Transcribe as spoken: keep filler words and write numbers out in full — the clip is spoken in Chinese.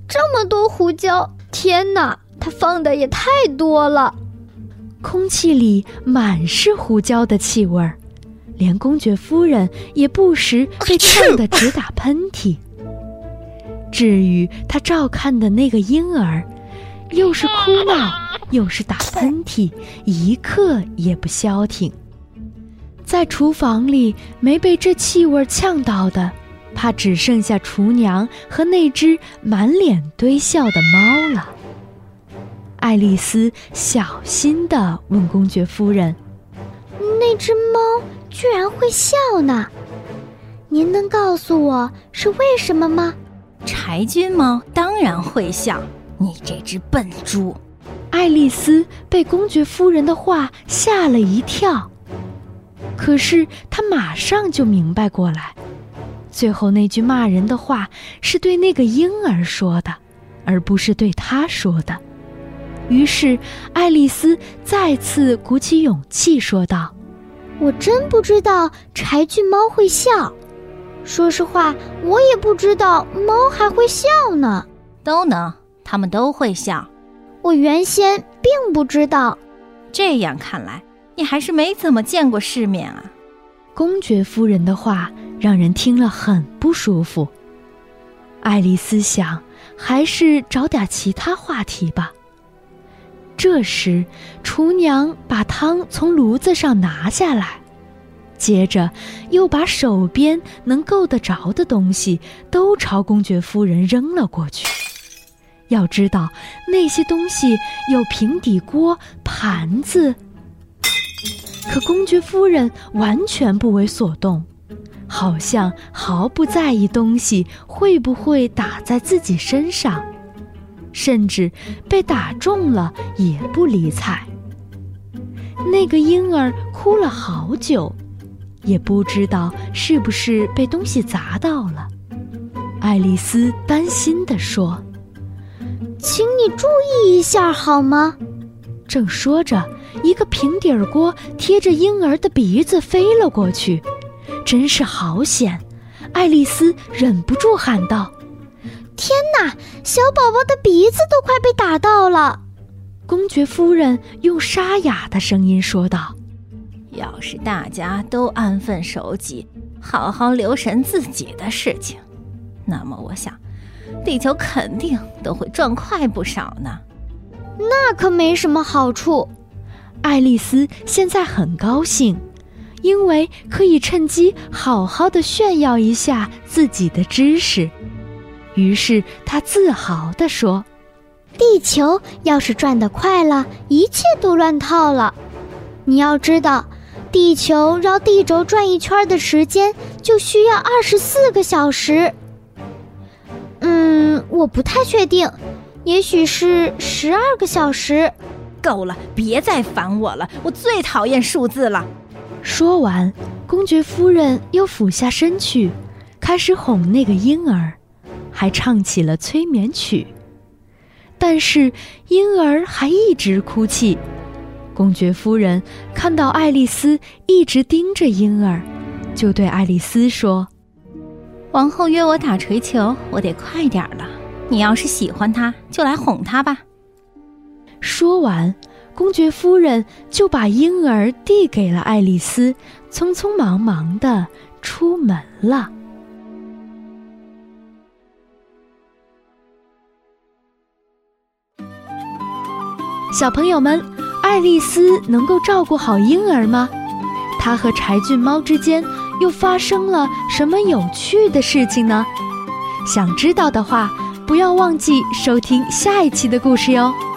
这么多胡椒，天哪，它放的也太多了。 空气里满是胡椒的气味儿，连公爵夫人也不时被呛得直打喷嚏。至于她照看的那个婴儿，又是哭闹又是打喷嚏，一刻也不消停。在厨房里没被这气味呛到的，怕只剩下厨娘和那只满脸堆笑的猫了。爱丽丝小心地问公爵夫人： 那只猫居然会笑呢？您能告诉我是为什么吗？ 柴菌猫当然会笑，你这只笨猪。 爱丽丝被公爵夫人的话吓了一跳，可是她马上就明白过来，最后那句骂人的话是对那个婴儿说的，而不是对她说的。于是爱丽丝再次鼓起勇气说道： 我真不知道柴菌猫会笑，说实话，我也不知道猫还会笑呢。 都能，它们都会笑。 我原先并不知道。 这样看来，你还是没怎么见过世面啊。 公爵夫人的话让人听了很不舒服。爱丽丝想，还是找点其他话题吧。这时，厨娘把汤从炉子上拿下来，接着又把手边能够得着的东西都朝公爵夫人扔了过去。要知道，那些东西有平底锅、盘子，可公爵夫人完全不为所动，好像毫不在意东西会不会打在自己身上，甚至被打中了也不理睬。那个婴儿哭了好久，也不知道是不是被东西砸到了。爱丽丝担心地说： 请你注意一下好吗？ 正说着，一个平底儿锅贴着婴儿的鼻子飞了过去，真是好险！爱丽丝忍不住喊道： 天哪，小宝宝的鼻子都快被打到了。 公爵夫人用沙哑的声音说道： 要是大家都安分守己，好好留神自己的事情，那么我想地球肯定都会转快不少呢。 那可没什么好处。 爱丽丝现在很高兴，因为可以趁机好好的炫耀一下自己的知识。于是她自豪地说： 地球要是转得快了，一切都乱套了。你要知道，地球绕地轴转一圈的时间就需要二十四个小时。嗯，我不太确定，也许是十二个小时。 够了，别再烦我了，我最讨厌数字了。 说完，公爵夫人又俯下身去，开始哄那个婴儿，还唱起了催眠曲。但是婴儿还一直哭泣。公爵夫人看到爱丽丝一直盯着婴儿，就对爱丽丝说： 王后约我打锤球，我得快点了。你要是喜欢他，就来哄他吧。 说完，公爵夫人就把婴儿递给了爱丽丝，匆匆忙忙地出门了。小朋友们，爱丽丝能够照顾好婴儿吗？她和柴郡猫之间又发生了什么有趣的事情呢？想知道的话，不要忘记收听下一期的故事哟。